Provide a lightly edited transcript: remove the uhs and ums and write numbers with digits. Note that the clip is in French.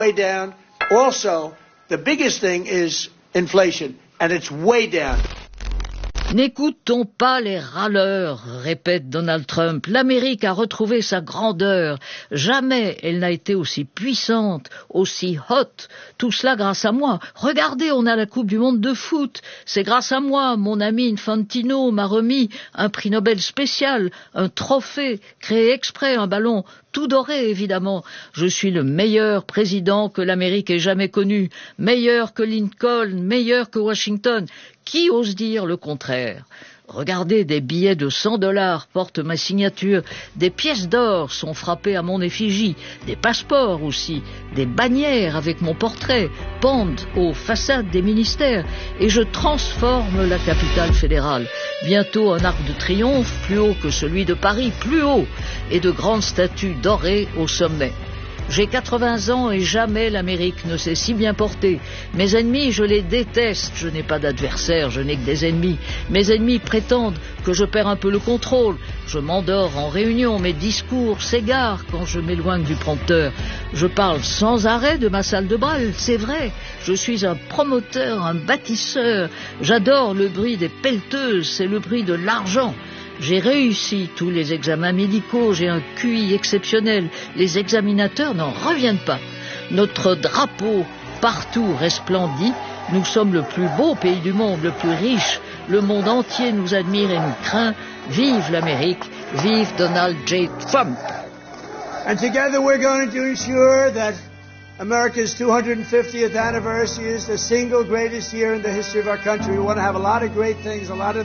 way down. Also, the biggest thing is inflation, and it's way down. N'écoutons pas les râleurs, répète Donald Trump. L'Amérique a retrouvé sa grandeur. Jamais elle n'a été aussi puissante, aussi hot. Tout cela grâce à moi. Regardez, on a la Coupe du Monde de foot. C'est grâce à moi. Mon ami Infantino m'a remis un prix Nobel spécial, un trophée créé exprès, un ballon tout doré, évidemment. Je suis le meilleur président que l'Amérique ait jamais connu. Meilleur que Lincoln, meilleur que Washington. Qui ose dire le contraire? Regardez, des billets de $100 portent ma signature, des pièces d'or sont frappées à mon effigie, des passeports aussi, des bannières avec mon portrait pendent aux façades des ministères et je transforme la capitale fédérale. Bientôt un arc de triomphe plus haut que celui de Paris, plus haut, et de grandes statues dorées au sommet. J'ai 80 ans et jamais l'Amérique ne s'est si bien portée. Mes ennemis, je les déteste. Je n'ai pas d'adversaires, je n'ai que des ennemis. Mes ennemis prétendent que je perds un peu le contrôle. Je m'endors en réunion, mes discours s'égarent quand je m'éloigne du prompteur. Je parle sans arrêt de ma salle de bal, c'est vrai. Je suis un promoteur, un bâtisseur. J'adore le bruit des pelleteuses, c'est le bruit de l'argent. J'ai réussi tous les examens médicaux, j'ai un QI exceptionnel. Les examinateurs n'en reviennent pas. Notre drapeau partout resplendit. Nous sommes le plus beau pays du monde, le plus riche. Le monde entier nous admire et nous craint. Vive l'Amérique, vive Donald J. Trump. And together we're going to ensure that America's 250th anniversary is the single greatest year in the history of our country. We want to have a lot of great things, a lot of